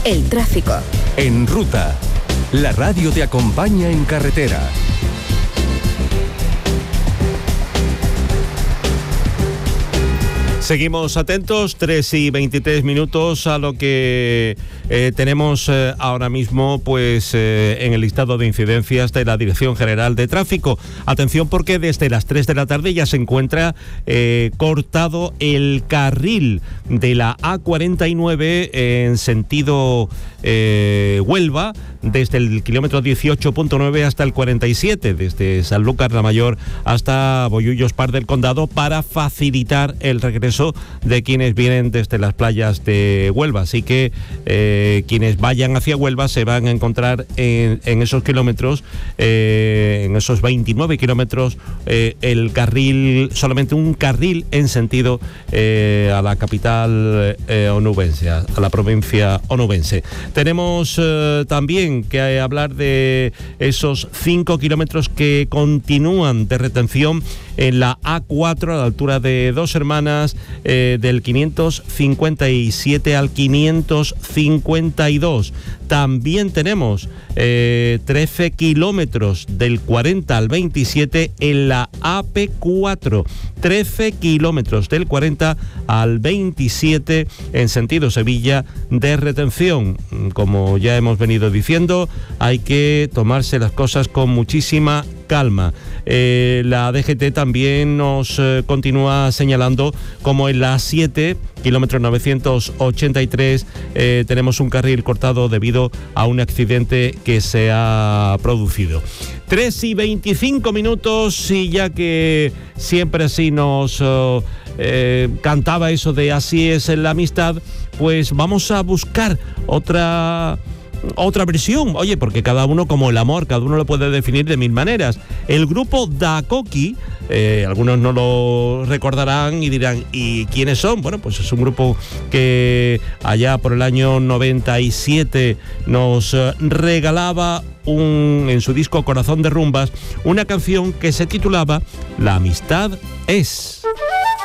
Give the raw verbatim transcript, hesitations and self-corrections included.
El tráfico. En Ruta, la radio te acompaña en carretera. Seguimos atentos, tres y veintitrés minutos a lo que eh, tenemos eh, ahora mismo pues eh, en el listado de incidencias de la Dirección General de Tráfico. Atención porque desde las tres de la tarde ya se encuentra eh, cortado el carril de la A cuarenta y nueve en sentido eh, Huelva, desde el kilómetro dieciocho punto nueve hasta el cuarenta y siete, desde Sanlúcar la Mayor hasta Bollullos Par del Condado, para facilitar el regreso de quienes vienen desde las playas de Huelva. Así que eh, quienes vayan hacia Huelva se van a encontrar en, en esos kilómetros, eh, en esos veintinueve kilómetros, eh, el carril, solamente un carril en sentido eh, a la capital eh, onubense, a, a la provincia onubense. Tenemos eh, también que hablar de esos cinco kilómetros que continúan de retención en la A cuatro a la altura de Dos Hermanas, eh, del quinientos cincuenta y siete al quinientos cincuenta y dos. También tenemos eh, trece kilómetros del cuarenta al veintisiete en la A P cuatro. trece kilómetros del cuarenta al veintisiete en sentido Sevilla de retención. Como ya hemos venido diciendo, hay que tomarse las cosas con muchísima calma. Eh, la D G T también nos eh, continúa señalando como en la A siete, kilómetro novecientos ochenta y tres, eh, tenemos un carril cortado debido a un accidente que se ha producido. tres y veinticinco minutos, y ya que siempre así nos uh, eh, cantaba eso de así es la amistad, pues vamos a buscar otra... otra versión, oye, porque cada uno, como el amor, cada uno lo puede definir de mil maneras. El grupo Dacoqui, eh, algunos no lo recordarán y dirán, ¿y quiénes son? Bueno, pues es un grupo que allá por el año noventa y siete nos eh, regalaba un, en su disco Corazón de Rumbas, una canción que se titulaba La amistad es...